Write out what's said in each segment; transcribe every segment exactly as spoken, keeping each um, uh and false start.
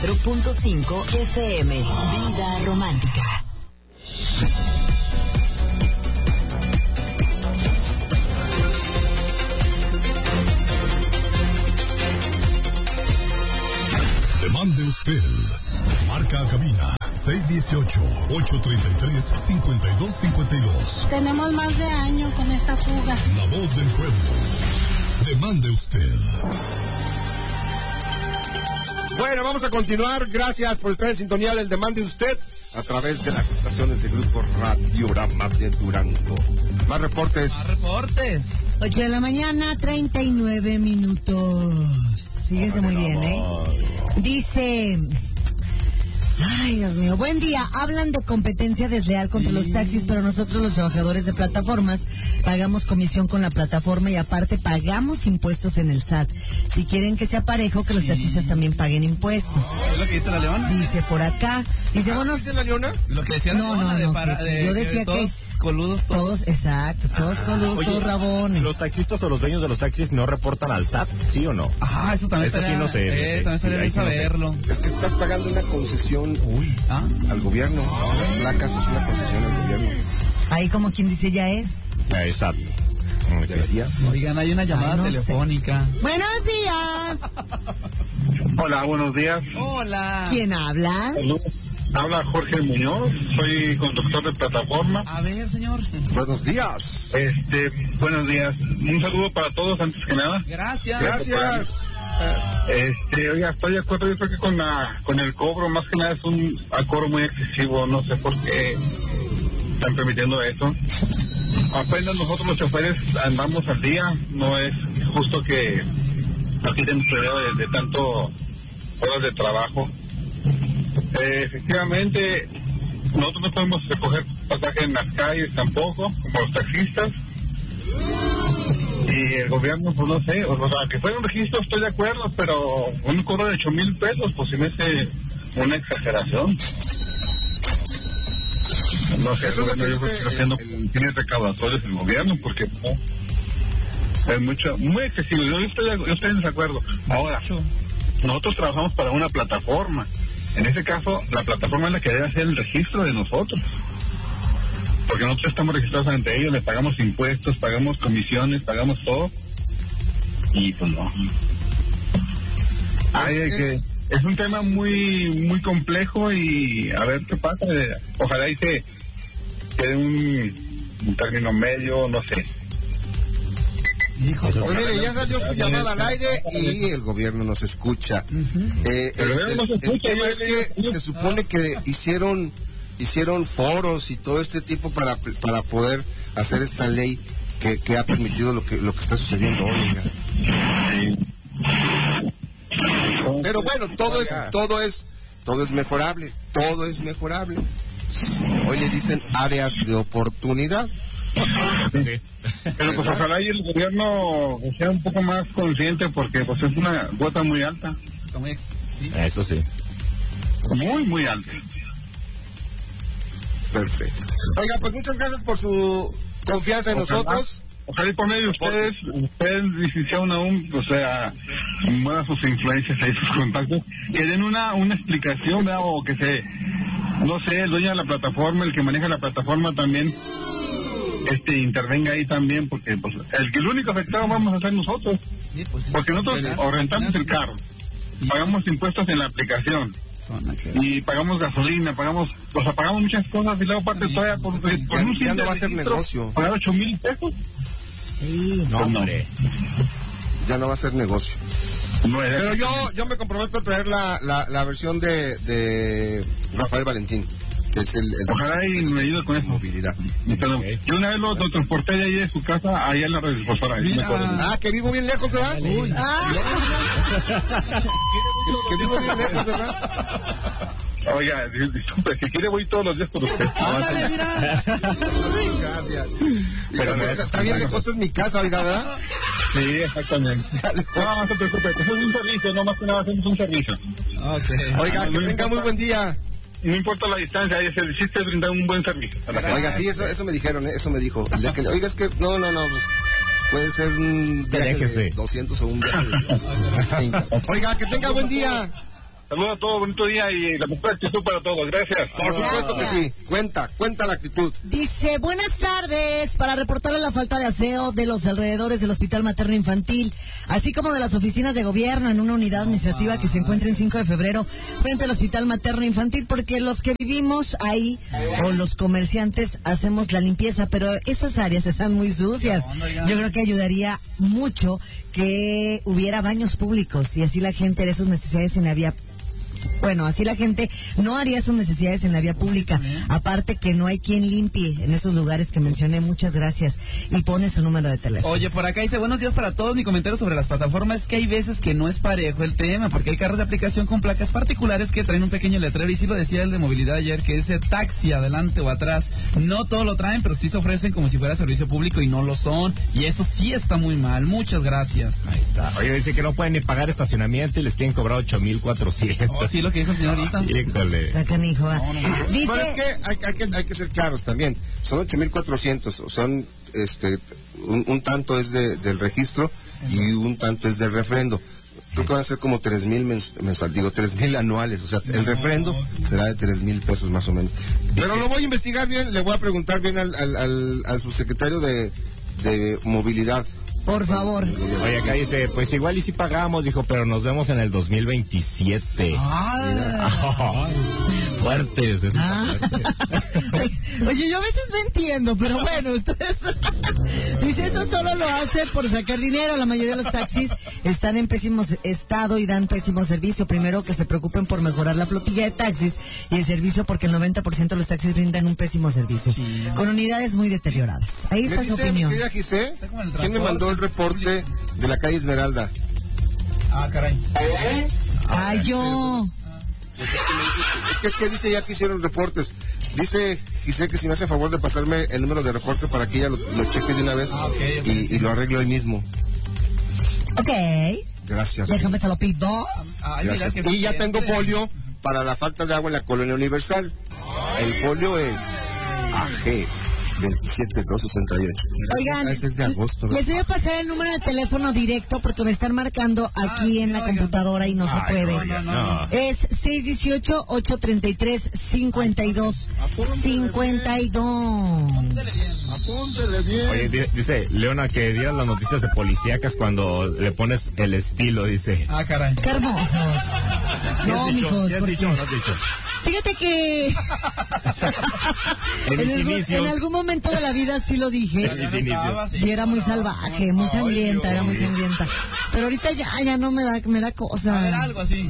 cero punto cinco F M. Vida romántica. Demande usted. Marca a cabina seis dieciocho, ocho treinta y tres, cincuenta y dos cincuenta y dos. Tenemos más de año con esta fuga. La voz del pueblo. Demande usted. Bueno, vamos a continuar. Gracias por estar en sintonía del Demande Usted a través de las estaciones de Grupo Radiorama de Durango. Más reportes. Más reportes. ocho de la mañana, treinta y nueve minutos. Fíjense muy bien, ¿eh? Dice... Ay, Dios mío. Buen día. Hablan de competencia desleal contra los taxis, pero nosotros los trabajadores de plataformas pagamos comisión con la plataforma y aparte pagamos impuestos en el S A T. Si quieren que sea parejo, que los taxistas también paguen impuestos. ¿Es lo que dice la Leona? Dice por acá. Dice, bueno... ¿Dice la Leona? Lo que decía la No, Leona no, de no. para, que, de, yo decía de todos que... coludos. Todos, todos exacto. Todos coludos, Oye, todos rabones. ¿Los taxistas o los dueños de los taxis no reportan al S A T? ¿Sí o no? Ah, eso también Eso estaría, sí no sé. Eh, sí, también sí, sería ahí sí no sé. saberlo. Es que estás pagando una concesión Uy, ¿ah? al gobierno. Las placas es una concesión al gobierno. Ahí como quien dice ya es. Ya, exacto. Debería. Oigan, hay una llamada Ay, no telefónica. sé. Buenos días. Hola, buenos días. Hola. ¿Quién habla? Habla Jorge Muñoz, soy conductor de plataforma. A ver, señor. Buenos días. Este, buenos días. Un saludo para todos antes que nada. Gracias. Gracias. Este, oiga, estoy de acuerdo, yo creo que con la, con el cobro, más que nada es un cobro muy excesivo, no sé por qué están permitiendo eso. Apenas nosotros los choferes andamos al día, no es justo que nos quiten periodo de, de tanto horas de trabajo. Eh, efectivamente, nosotros no podemos recoger pasaje en las calles tampoco, como los taxistas. Y el gobierno, pues no sé, o sea, que fuera un registro estoy de acuerdo, pero un cobro de ocho mil pesos, pues se me hace una exageración. No sé, Eso es lo bueno, que yo creo que dice está haciendo el- fines recaudatorios el gobierno, porque no, es mucho, muy excesivo. Yo estoy, de- yo estoy en desacuerdo. Ahora, nosotros trabajamos para una plataforma. En ese caso, la plataforma es la que debe hacer el registro de nosotros. Porque nosotros estamos registrados ante ellos, le pagamos impuestos, pagamos comisiones, pagamos todo. Y pues no. Ay, Es- que es- es un tema muy muy complejo y a ver qué pasa. Ojalá y se quede un, un término medio, no sé. Hijo, Pues mire, ya salió su llamada al aire y el gobierno nos escucha. Eh, Pero el, el el- gobierno nos el escucha, tema ya es le que digo. se supone que hicieron hicieron foros y todo este tipo para para poder hacer esta ley que, que ha permitido lo que lo que está sucediendo hoy. Oiga. Pero bueno, todo es todo es todo es mejorable, todo es mejorable. Hoy le dicen áreas de oportunidad. Sí. Pero pues ojalá y el gobierno sea un poco más consciente porque pues es una cuota muy alta, está muy ex- sí. Eso sí. muy muy alta. Perfecto. Oiga, pues muchas gracias por su confianza en Ojalá. nosotros. Ojalá y por medio de ustedes, ustedes, licenciado aún, o sea, muevan sus influencias ahí, sus contactos, que den una, una explicación, ¿verdad? O que se, no sé, el dueño de la plataforma, el que maneja la plataforma también, este, intervenga ahí también, porque pues el que el único afectado vamos a ser nosotros, Sí, pues, sí. porque nosotros o rentamos el carro, pagamos impuestos en la aplicación, Zona que- y pagamos gasolina, pagamos, o sea, pagamos muchas cosas y luego aparte todavía por, por Ya- un ya no simple va a ser registro, negocio. pagar ocho mil pesos. Sí. No, Pues no. hombre. Ya no va a ser negocio. No es Pero yo yo me comprometo a traer la, la, la versión de, de Rafael Valentín, que es el, el Ojalá y me ayude con eso. movilidad. Y perdón, Ok. yo una vez lo, lo transporté de ahí de su casa allá en la radiodifusora. ahí me Mira. acuerdo. Ah, que vivo bien lejos, ¿verdad? Uy. Ah, Que vivo bien lejos, ¿verdad? Oiga, dis- disculpe, si quiere voy todos los días por usted. Ándale, mira. Gracias. Pero no, está, está bien lejos, es mi casa, oiga, ¿verdad? Sí, exactamente. No, no se preocupe, eso es un servicio, no más que nada hacemos un servicio. Ok. Oiga, que no tenga importa. muy buen día. No importa la distancia, ahí se hiciste brindar un buen servicio. a la gente. Oiga, sí, eso, eso me dijeron, ¿eh? Eso me dijo. El día que- oiga, es que, no, no, no, pues, puede ser un viaje déjese. de doscientos o un viaje de treinta. Oiga, que tenga buen día. Saludos a todos, bonito día y la mejor actitud para todos. Gracias. Por supuesto que sí. Cuenta, cuenta la actitud. Dice, buenas tardes, para reportarle la falta de aseo de los alrededores del Hospital Materno Infantil, así como de las oficinas de gobierno en una unidad administrativa que se encuentra en cinco de febrero frente al Hospital Materno Infantil, porque los que vivimos ahí o los comerciantes hacemos la limpieza, pero esas áreas están muy sucias. Yo creo que ayudaría mucho que hubiera baños públicos y así la gente haría sus necesidades en la vía. Bueno, así la gente no haría sus necesidades en la vía pública. Aparte que no hay quien limpie en esos lugares que mencioné. Muchas gracias. Y pone su número de teléfono. Oye, por acá dice, buenos días para todos. Mi comentario sobre las plataformas es que hay veces que no es parejo el tema, porque hay carros de aplicación con placas particulares que traen un pequeño letrero, y sí lo decía el de movilidad ayer, que dice taxi adelante o atrás. No todo lo traen, pero sí se ofrecen como si fuera servicio público y no lo son. Y eso sí está muy mal. Muchas gracias. Ahí está. Oye, dice que no pueden ni pagar estacionamiento y les quieren cobrar ocho mil cuatrocientos. Oh, sí, lo que dijo el señor ahorita. Híjole. Está canijo, ¿eh? No, no, no. Dice... Pero es que hay, hay que hay que ser claros también. Son ocho mil cuatrocientos, son este un, un tanto es de, del registro y un tanto es del refrendo. Creo que van a ser como tres mil mens, mensual, digo tres mil anuales, o sea, el refrendo será de tres mil pesos más o menos. Pero lo voy a investigar bien, le voy a preguntar bien al, al, al, al subsecretario de, de movilidad. Por favor. Oye, acá dice, pues igual y si pagamos, dijo, pero nos vemos en el dos mil veintisiete. Ah. Fuertes. Eso Ah. fuerte. Oye, yo a veces no entiendo, pero bueno, ustedes... Dice, eso solo lo hace por sacar dinero. La mayoría de los taxis están en pésimo estado y dan pésimo servicio. Primero, que se preocupen por mejorar la flotilla de taxis y el servicio, porque el noventa por ciento de los taxis brindan un pésimo servicio, sí, con unidades muy deterioradas. Ahí está su opinión. Querida Giselle, ¿quién me mandó el reporte de la calle Esmeralda? Ah, caray. Ah, yo... Es que, es que dice ya que hicieron reportes. Dice Giselle que si me hace favor de pasarme el número de reporte para que ella lo, lo cheque de una vez. Ah, okay, okay. Y, y lo arregle hoy mismo. Ok. Gracias. Déjame te lo pido. Ay, mira, Gracias. qué Y ya bien. tengo folio para la falta de agua en la Colonia Universal. El folio es A G veintisiete dos sesenta y ocho. Oigan, Ese es de agosto, ¿no? les voy a pasar el número de teléfono directo porque me están marcando aquí Ah, en la oigan. computadora y no se Ay, puede. oigan, no. Es seis uno ocho, ocho tres tres, cinco dos cinco dos. Apúntele bien. Oye, di- dice Leona que dieras las noticias de policíacas cuando le pones el estilo, dice. Ah, caray. Qué hermosos. ¿Qué No, has dicho? mijos, ¿Qué has porque... dicho o no has dicho? Fíjate que En en, mis algún, inicios. en algún momento de la vida sí lo dije. En mis inicios. Y era muy salvaje, muy sangrienta, era muy sangrienta. Pero ahorita ya, ya no me da, me da A ver, cosa. algo así.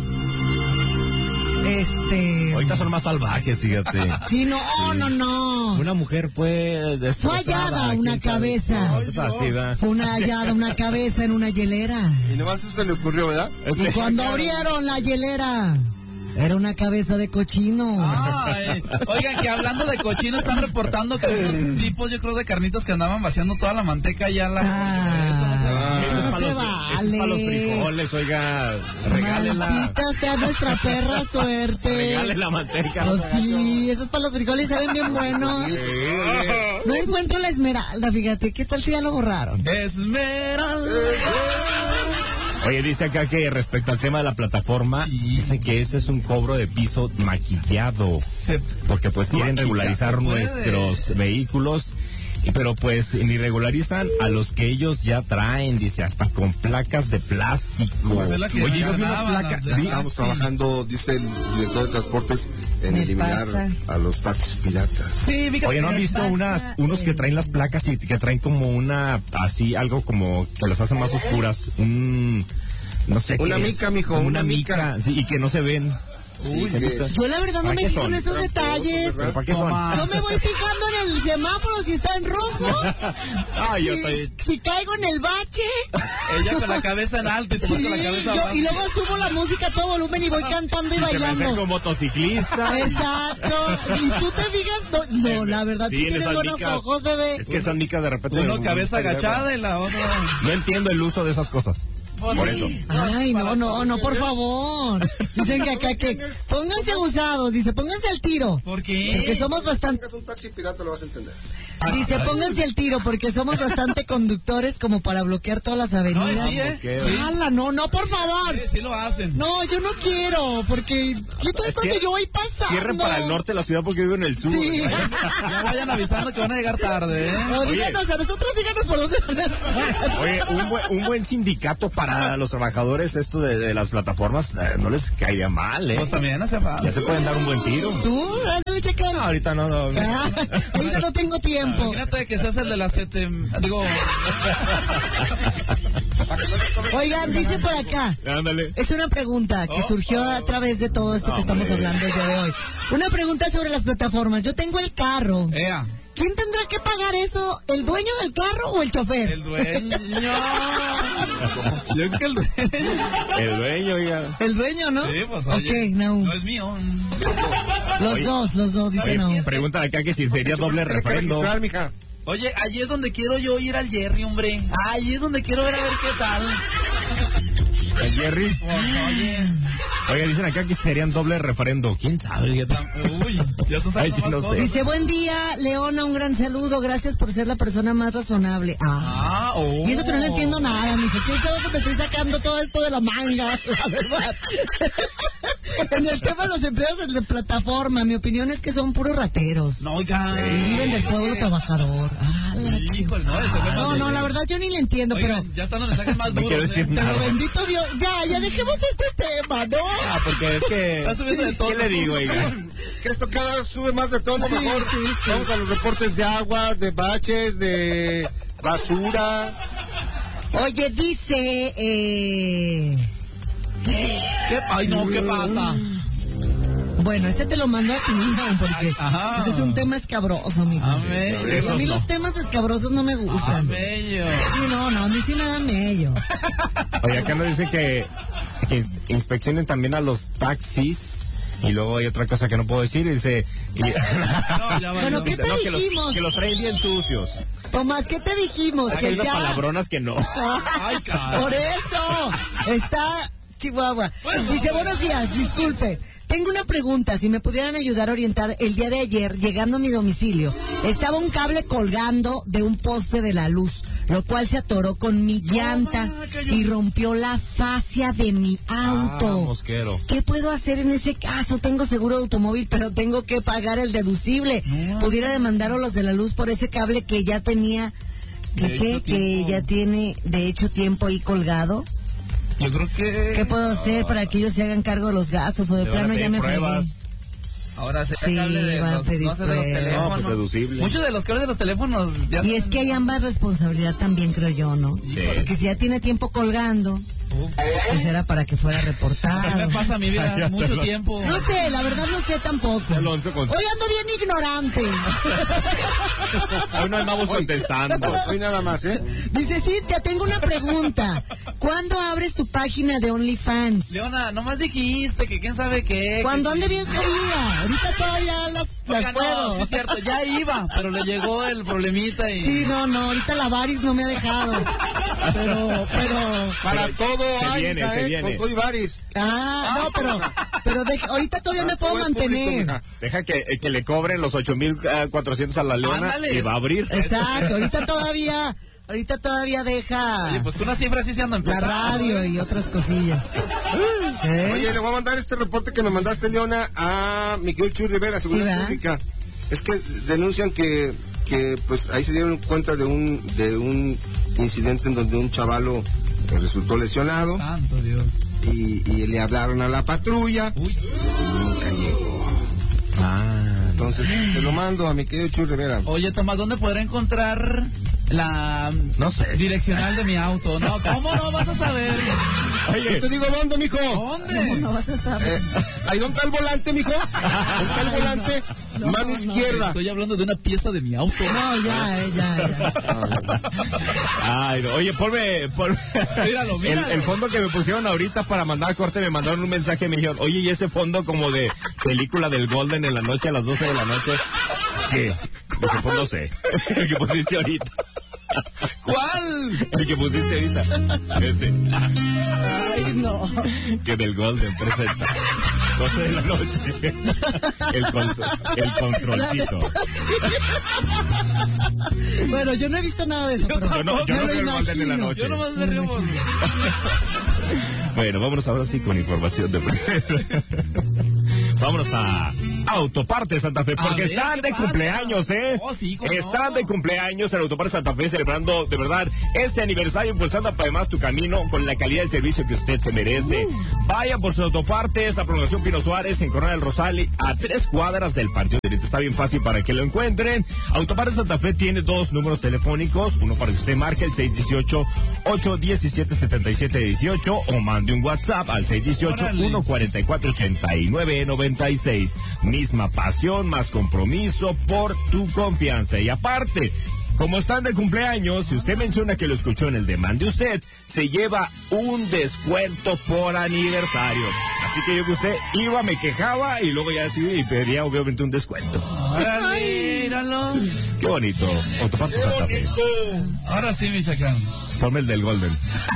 Este... Ahorita son más salvajes, fíjate. Sí, no, no, no. Una mujer fue destrozada. Fue hallada ¿quién una sabe? cabeza. No, es así, ¿verdad? Fue una hallada, una cabeza en una hielera. Y nomás eso se le ocurrió, ¿verdad? Y cuando abrieron la hielera, era una cabeza de cochino. Ay, oigan, que hablando de cochino, están reportando que unos tipos, yo creo, de carnitas que andaban vaciando toda la manteca ya la... Ah, Eso eso es no para se los, eso es para los vale. frijoles, oiga, regálela. Maldita sea nuestra perra suerte. Regale la manteca. Oh, no se sí, esos para los frijoles saben bien buenos. Sí, oye. No encuentro la esmeralda, fíjate, ¿qué tal si ya lo borraron? Esmeralda. Oye, dice acá que respecto al tema de la plataforma, dice que ese es un cobro de piso maquillado, Se- porque pues quieren Maquillado, regularizar puede. nuestros vehículos, y- pero pues ni regularizan a los que ellos ya traen, dice, hasta con placas de plástico. Pues es la que Oye, yo vi unas ganaban placas, las de- vi- Estamos trabajando, dice el director de transportes, en Me eliminar pasa. a los taxis piratas. Sí, fíjate. Oye, ¿no han me visto pasa unas, unos que el- traen las placas y que traen como una, así, algo como que las hacen más oscuras? Un, no sé qué Una es, mica, mijo, como una mica. sí, y que no se ven. Sí, ¿se han que- visto? Yo la verdad no ¿Para me qué fijo son? en esos detalles. ¿Pero para qué son? Toma. No me voy fijando en el semáforo si está en rojo. Ay, yo si, estoy... si caigo en el bache. Ella con la cabeza en alto y tú Sí, con la cabeza yo- abajo. y luego subo la música a todo volumen y voy cantando y Se me hace bailando. como motociclista. Exacto. ¿Y tú te fijas? No, no, la verdad, Sí, tú en tienes esas buenos micas. ojos, bebé. Es que son micas de repente. Uno cabeza agachada y la otra... No entiendo el uso de esas cosas. Por eso. Ay, no, no, no, por favor. Dicen que acá que pónganse abusados, dice, pónganse al tiro. ¿Por qué? Porque somos bastante... Es un taxi pirata, lo vas a entender. Dice, pónganse al tiro porque somos bastante conductores como para bloquear todas las avenidas. No, sí, ¿eh? ¿Qué? ¡Hala, no, no, por favor! Sí, sí lo hacen. No, yo no quiero, porque ¿qué tal cuando yo voy pasando? Cierren para el norte de la ciudad porque vivo en el sur. Sí. Ya vayan avisando que van a llegar tarde, ¿eh? No, díganos, a nosotros díganos por dónde van a estar. Oye, un buen, un buen sindicato para los trabajadores, esto de, de las plataformas, eh, no les caería mal, ¿eh? Pues también hace falta. Ya se pueden dar un buen tiro. ¿Tú? Ándale, checa. No, ahorita no. no. Ah, ahorita no tengo tiempo. Imagínate que seas el de las siete... Digo... Oigan, dice por acá. Ándale. Es una pregunta que surgió a través de todo esto que estamos hablando el día de hoy. Una pregunta sobre las plataformas. Yo tengo el carro. Ea. ¿Quién tendrá que pagar eso? ¿El dueño del carro o el chofer? El dueño. Yo creo que el dueño. El dueño, ya. El dueño, ¿no? Sí, pues oye. Ok, Naum. No es mío. Los Oye. dos, los dos, dice Oye, Naum. pregunta acá que si sería doble Tiene que refrendo. registrar, mija. Oye, allí es donde quiero yo ir al Jerry, hombre. Allí es donde quiero ver a ver qué tal. El Jerry. Pues, oye. Oye, dicen acá que serían doble refrendo. ¿Quién sabe? Uy, ya están Ay, saliendo sí, más no sé. cosas. Dice, buen día, Leona, un gran saludo. Gracias por ser la persona más razonable. Ah. Ah, oh. Y eso que no le entiendo nada, mijo. ¿Quién sabe que me estoy sacando todo esto de la manga? La verdad. En el tema de los empleados de plataforma, mi opinión es que son puros rateros. No, oiga. Y viven del pueblo trabajador. Ah, la Híjole, no, ese fue más No, no, de- la verdad yo ni le entiendo, Oigan, pero... ya están los mensajes más No duros. quiero decir ¿eh? nada. Pero bendito Dios, ya, ya dejemos este tema, ¿no? Ah, porque es que... Está subiendo de todo. ¿Qué le digo, oiga? Que esto cada vez sube más de tono, Sí, mejor. sí, sí. Vamos a los reportes de agua, de baches, de basura. Oye, dice, eh... ¿Qué? Ay, no, ¿qué pasa? Bueno, ese te lo mando a ti, ¿no? Porque Ajá. ese es un tema escabroso, mijo. Amén. A mí los temas escabrosos no me Ah, gustan. bello. Sí, no, no, a mí sí me da mello. Oye, acá nos dice que, que inspeccionen también a los taxis. Y luego hay otra cosa que no puedo decir. Y dice... y- No, ya Bueno, valió. ¿qué te No, que los, dijimos? que los traen bien sucios. Tomás, ¿qué te dijimos? Hay Que unas ya... palabronas que no. Ay, caray. Por eso está Chihuahua. Dice, buenos días, disculpe. Tengo una pregunta, si me pudieran ayudar a orientar. El día de ayer, llegando a mi domicilio, estaba un cable colgando de un poste de la luz, lo cual se atoró con mi llanta y rompió la fascia de mi auto. Ah, mosquero. ¿Qué puedo hacer en ese caso? Tengo seguro de automóvil, pero tengo que pagar el deducible. ¿Pudiera demandar a los de la luz por ese cable que ya tenía, que, De qué? hecho, que tiempo. ya tiene de hecho tiempo ahí colgado? Yo creo que... ¿Qué puedo hacer para que ellos se hagan cargo de los gastos o de Le van a plano ya pedir me pruebas. fregué? Ahora se Sí, cable de van a los, pedir no sé, de los pruebas. teléfonos. No, pues deducible. Muchos de los cables de los teléfonos ya Y es son- que hay ambas responsabilidad también, creo yo, ¿no? Porque si ya tiene tiempo colgando, pues era para que fuera ¿Qué reportado. me pasa a mi vida? Ya te Mucho lo- tiempo. No sé, la verdad no sé tampoco. Alonso con- Hoy ando bien ignorante. Hoy no andamos contestando. Hoy nada más, ¿eh? Dice, sí, te tengo una pregunta. ¿Cuándo abres tu página de OnlyFans? Leona, nomás dijiste que quién sabe qué. Cuando que ande sí. bien jodida. Ahorita todavía las, Oiga, las no, puedo. sí es cierto, ya iba, pero le llegó el problemita y... Sí, no, no, ahorita la Varis no me ha dejado. Pero, pero... Para Pero todo se hay, viene, hija, se ¿eh? viene. Con todo y varis. Ah, no, pero, pero de- ahorita todavía me puedo Todo el público, mantener. mija. Deja que, que le cobren los ocho mil cuatrocientos a la Leona Ándale. y va a abrir. Exacto, ahorita todavía, ahorita todavía deja Oye, pues que una cifra así se anda la empezando. radio y otras cosillas. ¿Eh? Oye, le voy a mandar este reporte que me mandaste, Leona, a Miguel Chuy Rivera, Seguridad ¿verdad? Pública. Es que denuncian que, que pues ahí se dieron cuenta de un, de un incidente en donde un chavalo eh, resultó lesionado Santo Dios. y, y le hablaron a la patrulla Uy. y nunca llegó. Entonces, se lo mando a mi querido Chuy Rivera. Oye, Tomás, ¿dónde podrá encontrar la No sé. direccional de mi auto? No, ¿cómo no vas a saber? Yo Oye, te digo, ¿dónde, mijo? ¿Cómo ¿Dónde? no vas a saber? Eh, ¿Ahí dónde está el volante, mijo? ¿Dónde está el volante? Mano izquierda. Estoy hablando de una pieza de mi auto. No, ya, eh, ya, ya. ay, no. Oye, ponme, ponme- Míralo, míralo. El, el fondo que me pusieron ahorita para mandar corte, me mandaron un mensaje y me dijeron, oye, ¿y ese fondo como de película del Golden en la noche a las doce de la noche? ¿Qué? Dije, pues no sé. ¿Qué pusiste ahorita? ¿Cuál? El que pusiste ahorita. Ese. Ay, no. Que del Golden presenta. doce de la noche. El, contro el controlcito. Bueno, yo no he visto nada de eso. Yo, pero yo no, yo no lo soy el Golden de la imagino. noche. Yo nomás me río por... Bueno, vámonos ahora sí con información de... Vámonos a Autoparte Santa Fe, porque A ver, están ¿qué de pasa? cumpleaños, ¿eh? Oh, sí, cómo están no. de cumpleaños en Autoparte Santa Fe, celebrando de verdad este aniversario, impulsando además tu camino con la calidad del servicio que usted se merece. Uh. Vaya por su Autoparte, esta prolongación Pino Suárez en Corona del Rosal, a tres cuadras del Partido Derecho. Está bien fácil para que lo encuentren. Autoparte Santa Fe tiene dos números telefónicos, uno para que usted marque el seis uno ocho, ocho uno siete, siete siete uno ocho o mande un WhatsApp al seis uno ocho, uno cuatro cuatro, ocho nueve nueve seis. Misma pasión, más compromiso por tu confianza. Y aparte, como están de cumpleaños, si usted menciona que lo escuchó en el Demande Usted, se lleva un descuento por aniversario. Así que yo que usted iba, me quejaba y luego ya decidí y pedía obviamente un descuento. ¡Órale, míralo! Qué bonito. Autoparte Santa Fe. Ahora sí, mi chacán. Ponme el del Golden.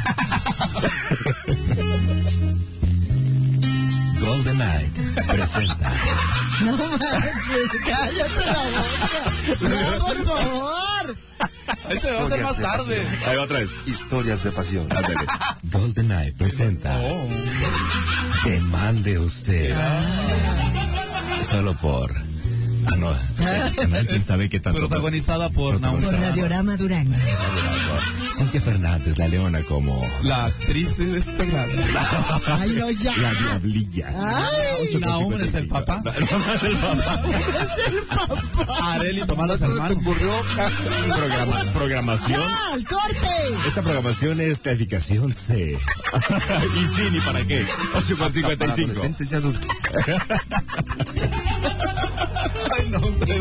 Golden Night presenta. No manches, cállate la boca. No, por favor. Ese va a ser más tarde. Ahí va otra vez. Historias de pasión. Ándale. Golden Night presenta. Oh. Demande usted. Solo por. Ah, no. ¿Quién sabe qué tanto? Protagonizada por Protagonizada. Por Radiorama Durango. Cintia Fernández, la leona, como. La actriz despegada. Ay, no, ya. La diablilla. Ay, No, hombre, es el papá. es el papá. Areli tomando ¿Qué te hermano. ocurrió? Programa, programación. ¡Ah, al corte! Esta programación es calificación C. Y sí, ni para qué. ocho con cincuenta y Para cinco. adolescentes y adultos. Ay, no, usted.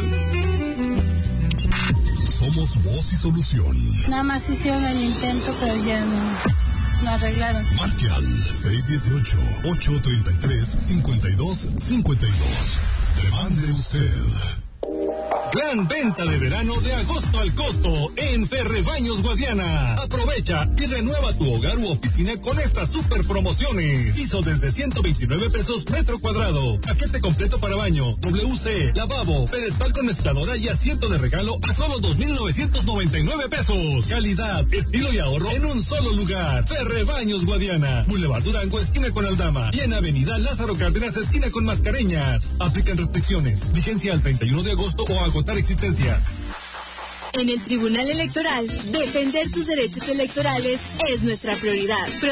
Somos voz y solución. Nada más hicieron el intento, pero ya no, no arreglaron. Marque al seis uno ocho, ocho tres tres, cinco dos cinco dos. Demande usted. Gran venta de verano de agosto al costo en Ferrebaños Guadiana. Aprovecha y renueva tu hogar u oficina con estas super promociones. Piso desde ciento veintinueve pesos metro cuadrado. Paquete completo para baño, W C, lavabo, pedestal con mezcladora y asiento de regalo a solo dos mil novecientos noventa y nueve pesos. Calidad, estilo y ahorro en un solo lugar. Ferrebaños Guadiana. Boulevard Durango, esquina con Aldama. Y en Avenida Lázaro Cárdenas, esquina con Mascareñas. Aplican restricciones. Vigencia al treinta y uno de agosto o agotar existencias. En el Tribunal Electoral, defender tus derechos electorales es nuestra prioridad.